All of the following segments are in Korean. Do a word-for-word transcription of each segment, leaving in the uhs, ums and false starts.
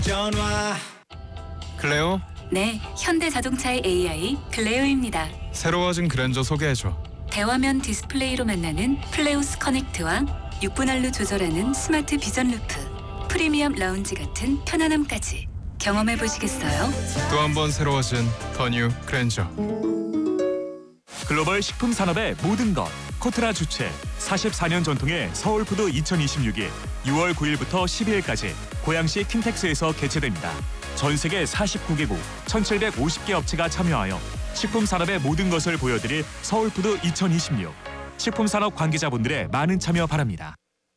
전화. 클레오, 네, 현대자동차의 에이아이 클레오입니다. 새로워진 그랜저 소개해줘. 대화면 디스플레이로 만나는 플레우스 커넥트와 육 분할로 조절하는 스마트 비전 루프, 프리미엄 라운지 같은 편안함까지 경험해 보시겠어요? 또 한 번 새로워진 더 뉴 그랜저. 글로벌 식품 산업의 모든 것. 코트라 주최 사십사 년 전통의 서울푸드 이천이십육이 유월 구일부터 십이일까지 고양시 킨텍스에서 개최됩니다. 전 세계 사십구 개국 천칠백오십 개 업체가 참여하여 식품 산업의 모든 것을 보여드릴 서울푸드 이천이십육. 식품 산업 관계자분들의 많은 참여 바랍니다.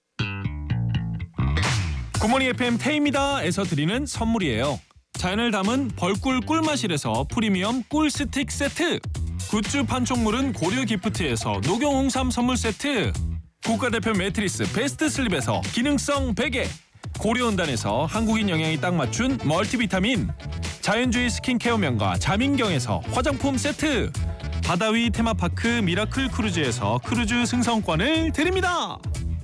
굿모닝 에프엠 태입니다에서 드리는 선물이에요. 자연을 담은 벌꿀 꿀마실에서 프리미엄 꿀 스틱 세트, 굿즈 판촉물은 고려 기프트에서 녹용 홍삼 선물 세트, 국가대표 매트리스 베스트 슬립에서 기능성 베개, 고려온단에서 한국인 영양이 딱 맞춘 멀티비타민, 자연주의 스킨케어 명가 자민경에서 화장품 세트, 바다위 테마파크 미라클 크루즈에서 크루즈 승선권을 드립니다.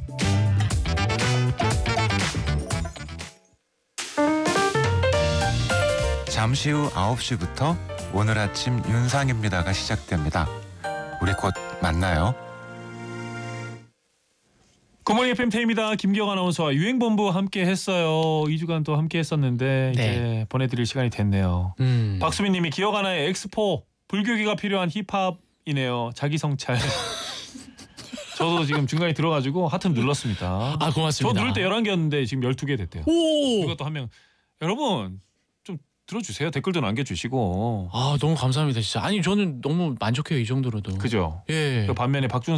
잠시 후 아홉 시부터 오늘 아침 윤상입니다가 시작됩니다. 우리 곧 만나요. 굿모닝 에프엠 태입니다. 김기영 아나운서와 유행본부 함께 했어요. 이 주간 또 함께 했었는데 네. 이제 보내드릴 시간이 됐네요. 음. 박수민 님이 기억 하나의 엑스포, 불교기가 필요한 힙합이네요. 자기 성찰. 저도 지금 중간에 들어가지고 하트 눌렀습니다. 아, 고맙습니다. 저 누를 때 열한 개였는데 지금 열두 개 됐대요. 오! 이것도 한 명. 여러분 좀 들어주세요. 댓글도 남겨주시고. 아, 너무 감사합니다, 진짜. 아니, 저는 너무 만족해요, 이 정도로도. 그죠? 예. 그 반면에 박준